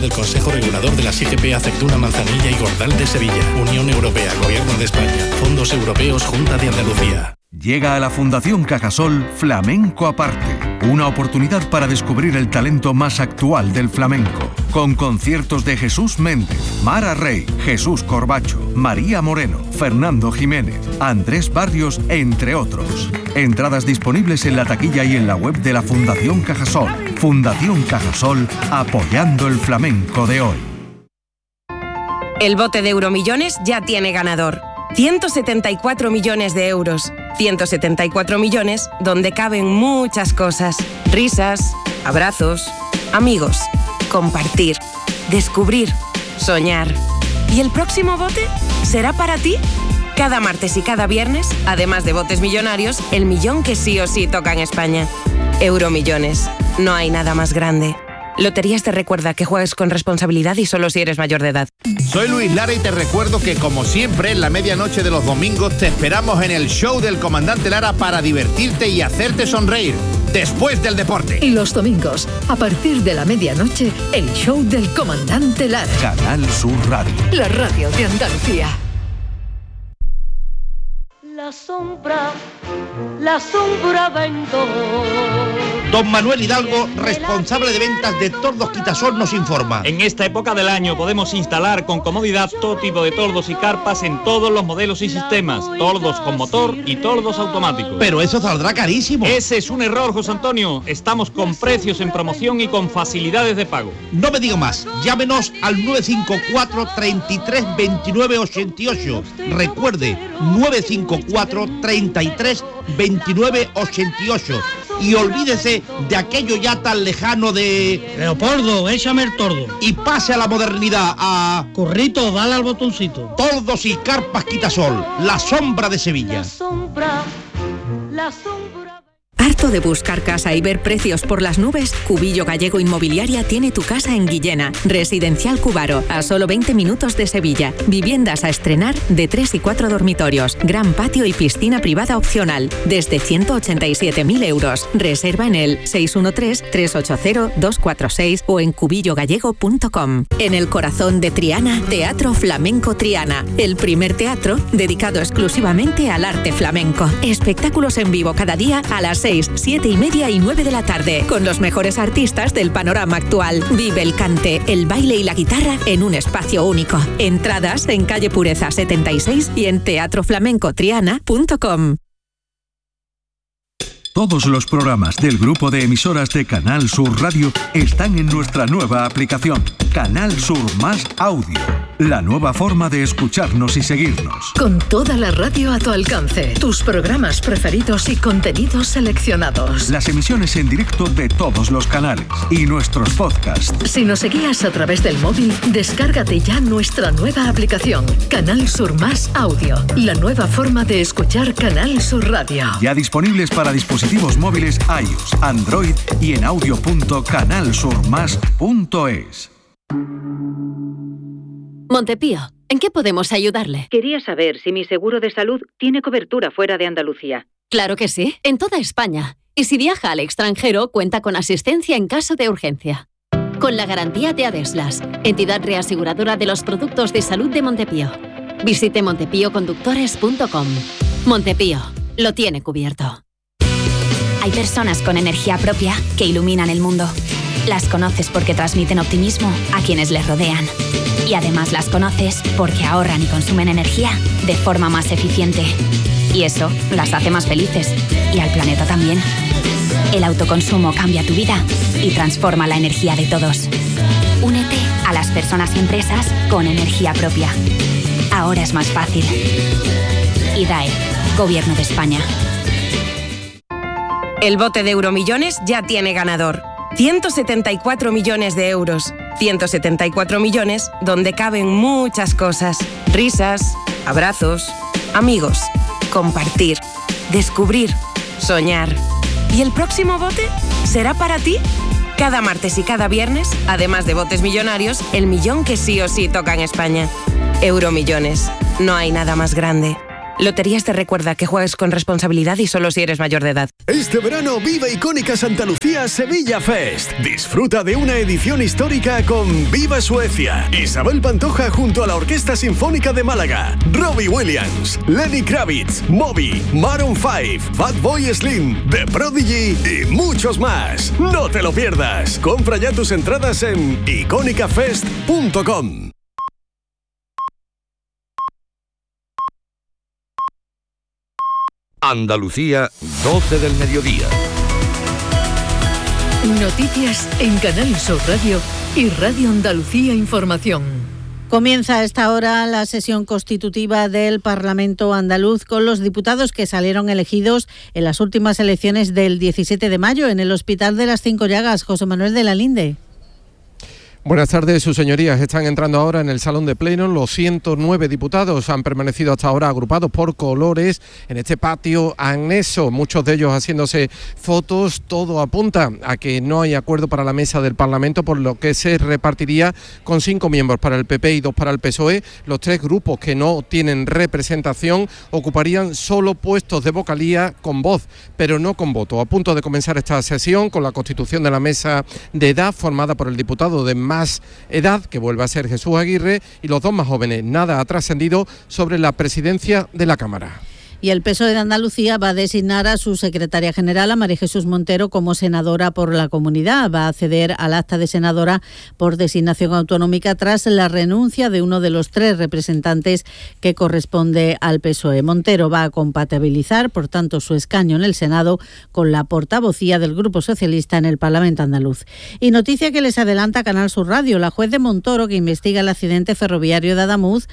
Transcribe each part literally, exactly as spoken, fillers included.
del Consejo Regulador de las I G P Aceituna, Manzanilla y Gordal de Sevilla. Unión Europea, Gobierno de España, Fondos Europeos, Junta de Andalucía. Llega a la Fundación Cajasol Flamenco Aparte, una oportunidad para descubrir el talento más actual del flamenco, con conciertos de Jesús Méndez, Mara Rey, Jesús Corbacho, María Moreno, Fernando Jiménez, Andrés Barrios, entre otros. Entradas disponibles en la taquilla y en la web de la Fundación Cajasol. Fundación Cajasol, apoyando el flamenco de hoy. El bote de Euromillones ya tiene ganador. ciento setenta y cuatro millones de euros. ciento setenta y cuatro millones donde caben muchas cosas. Risas, abrazos, amigos, compartir, descubrir, soñar. ¿Y el próximo bote será para ti? Cada martes y cada viernes, además de botes millonarios, el millón que sí o sí toca en España. Euromillones. No hay nada más grande. Loterías te recuerda que juegues con responsabilidad y solo si eres mayor de edad. Soy Luis Lara y te recuerdo que, como siempre, en la medianoche de los domingos te esperamos en el show del Comandante Lara para divertirte y hacerte sonreír después del deporte. Y los domingos, a partir de la medianoche, el show del Comandante Lara. Canal Sur Radio. La radio de Andalucía. La sombra, la sombra vento. Don Manuel Hidalgo, responsable de ventas de Tordos Quitasol, nos informa. En esta época del año podemos instalar con comodidad todo tipo de tordos y carpas en todos los modelos y sistemas, tordos con motor y tordos automáticos. Pero eso saldrá carísimo. Ese es un error, José Antonio. Estamos con precios en promoción y con facilidades de pago. No me digo más. Llámenos al nueve cinco cuatro, treinta y tres, veintinueve, ochenta y ocho. Recuerde, nueve cinco cuatro, treinta y tres, veintinueve, ochenta y ocho. Y olvídese de aquello ya tan lejano de... Leopoldo, échame el tordo. Y pase a la modernidad, a... Corrito, dale al botoncito. Tordos y carpas Quitasol, la sombra de Sevilla. La sombra, la sombra... ¿Harto de buscar casa y ver precios por las nubes? Cubillo Gallego Inmobiliaria tiene tu casa en Guillena. Residencial Cubaro, a solo veinte minutos de Sevilla. Viviendas a estrenar de tres y cuatro dormitorios. Gran patio y piscina privada opcional. Desde ciento ochenta y siete mil euros. Reserva en el seis uno tres, tres ocho cero, dos cuatro seis o en cubillo gallego punto com. En el corazón de Triana, Teatro Flamenco Triana. El primer teatro dedicado exclusivamente al arte flamenco. Espectáculos en vivo cada día a las seis, siete y media y nueve de la tarde, con los mejores artistas del panorama actual. Vive el cante, el baile y la guitarra en un espacio único. Entradas en calle Pureza setenta y seis y en teatro flamenco triana punto com. Todos los programas del grupo de emisoras de Canal Sur Radio están en nuestra nueva aplicación, Canal Sur Más Audio. La nueva forma de escucharnos y seguirnos. Con toda la radio a tu alcance, tus programas preferidos y contenidos seleccionados. Las emisiones en directo de todos los canales y nuestros podcasts. Si nos seguías a través del móvil, descárgate ya nuestra nueva aplicación, Canal Sur Más Audio. La nueva forma de escuchar Canal Sur Radio. Ya disponibles para dispositivos móviles iOS, Android y en audio punto canal sur más punto es. Montepío, ¿en qué podemos ayudarle? Quería saber si mi seguro de salud tiene cobertura fuera de Andalucía. Claro que sí, en toda España. Y si viaja al extranjero, cuenta con asistencia en caso de urgencia. Con la garantía de Adeslas, entidad reaseguradora de los productos de salud de Montepío. Visite montepío conductores punto com. Montepío, lo tiene cubierto. Hay personas con energía propia que iluminan el mundo. Las conoces porque transmiten optimismo a quienes les rodean. Y además las conoces porque ahorran y consumen energía de forma más eficiente. Y eso las hace más felices. Y al planeta también. El autoconsumo cambia tu vida y transforma la energía de todos. Únete a las personas y empresas con energía propia. Ahora es más fácil. I D A E, Gobierno de España. El bote de Euromillones ya tiene ganador. ciento setenta y cuatro millones de euros. ciento setenta y cuatro millones donde caben muchas cosas. Risas, abrazos, amigos, compartir, descubrir, soñar. ¿Y el próximo bote será para ti? Cada martes y cada viernes, además de botes millonarios, el millón que sí o sí toca en España. Euromillones. No hay nada más grande. Loterías te recuerda que juegues con responsabilidad y solo si eres mayor de edad. Este verano vive Icónica Santa Lucía Sevilla Fest. Disfruta de una edición histórica con Viva Suecia, Isabel Pantoja junto a la Orquesta Sinfónica de Málaga, Robbie Williams, Lenny Kravitz, Moby, Maroon cinco, Fatboy Slim, The Prodigy y muchos más. No te lo pierdas. Compra ya tus entradas en icónica fest punto com. Andalucía, doce del mediodía. Noticias en Canal Sur Radio y Radio Andalucía Información. Comienza a esta hora la sesión constitutiva del Parlamento andaluz con los diputados que salieron elegidos en las últimas elecciones del diecisiete de mayo en el Hospital de las Cinco Llagas. José Manuel de la Linde. Buenas tardes, sus señorías. Están entrando ahora en el salón de pleno. Los ciento nueve diputados han permanecido hasta ahora agrupados por colores en este patio anexo, muchos de ellos haciéndose fotos. Todo apunta a que no hay acuerdo para la mesa del Parlamento, por lo que se repartiría con cinco miembros para el P P y dos para el P S O E. Los tres grupos que no tienen representación ocuparían solo puestos de vocalía con voz, pero no con voto. A punto de comenzar esta sesión con la constitución de la mesa de edad formada por el diputado de más edad, que vuelve a ser Jesús Aguirre, y los dos más jóvenes. Nada ha trascendido sobre la presidencia de la Cámara. Y el P S O E de Andalucía va a designar a su secretaria general, a María Jesús Montero, como senadora por la comunidad. Va a acceder al acta de senadora por designación autonómica tras la renuncia de uno de los tres representantes que corresponde al P S O E. Montero va a compatibilizar, por tanto, su escaño en el Senado con la portavocía del Grupo Socialista en el Parlamento andaluz. Y noticia que les adelanta Canal Sur Radio. La juez de Montoro, que investiga el accidente ferroviario de Adamuz,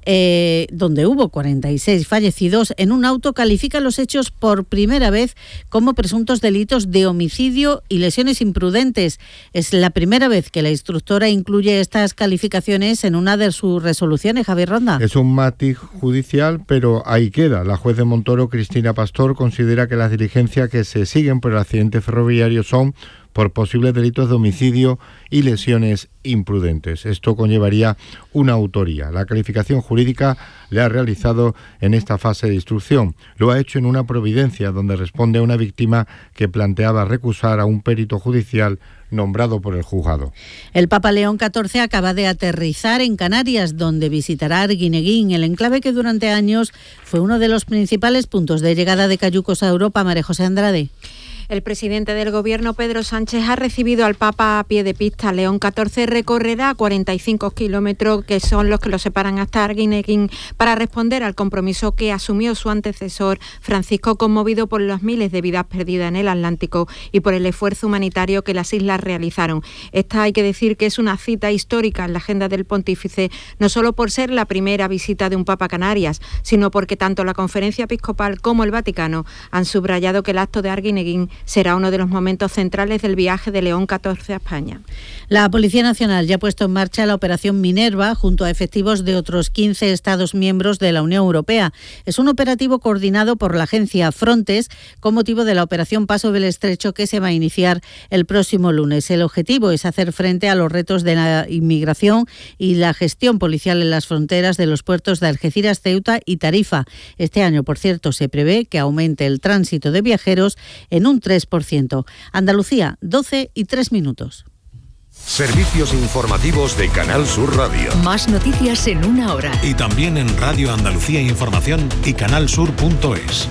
Eh, donde hubo cuarenta y seis fallecidos en un auto, califica los hechos por primera vez como presuntos delitos de homicidio y lesiones imprudentes. Es la primera vez que la instructora incluye estas calificaciones en una de sus resoluciones. Javier Ronda. Es un matiz judicial, pero ahí queda. La juez de Montoro, Cristina Pastor, considera que las diligencias que se siguen por el accidente ferroviario son por posibles delitos de homicidio y lesiones imprudentes. Esto conllevaría una autoría. La calificación jurídica le ha realizado en esta fase de instrucción. Lo ha hecho en una providencia donde responde a una víctima que planteaba recusar a un perito judicial nombrado por el juzgado. El Papa León catorce acaba de aterrizar en Canarias, donde visitará Arguineguín, el enclave que durante años fue uno de los principales puntos de llegada de cayucos a Europa. María José Andrade. El presidente del Gobierno, Pedro Sánchez, ha recibido al Papa a pie de pista. León catorce recorrerá cuarenta y cinco kilómetros, que son los que lo separan hasta Arguineguín, para responder al compromiso que asumió su antecesor, Francisco, conmovido por los miles de vidas perdidas en el Atlántico y por el esfuerzo humanitario que las islas realizaron. Esta, hay que decir, que es una cita histórica en la agenda del pontífice, no solo por ser la primera visita de un Papa a Canarias, sino porque tanto la Conferencia Episcopal como el Vaticano han subrayado que el acto de Arguineguín será uno de los momentos centrales del viaje de León catorce a España. La Policía Nacional ya ha puesto en marcha la operación Minerva junto a efectivos de otros quince Estados miembros de la Unión Europea. Es un operativo coordinado por la agencia Frontex con motivo de la operación Paso del Estrecho, que se va a iniciar el próximo lunes. El objetivo es hacer frente a los retos de la inmigración y la gestión policial en las fronteras de los puertos de Algeciras, Ceuta y Tarifa. Este año, por cierto, se prevé que aumente el tránsito de viajeros en un tres por ciento. Andalucía, doce y tres minutos. Servicios informativos de Canal Sur Radio. Más noticias en una hora. Y también en Radio Andalucía Información y canalsur punto es.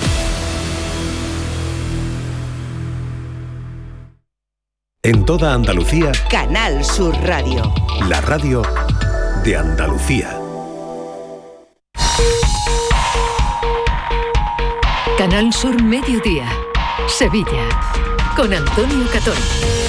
En toda Andalucía, Canal Sur Radio. La radio de Andalucía. Canal Sur Mediodía. Sevilla, con Antonio Catón.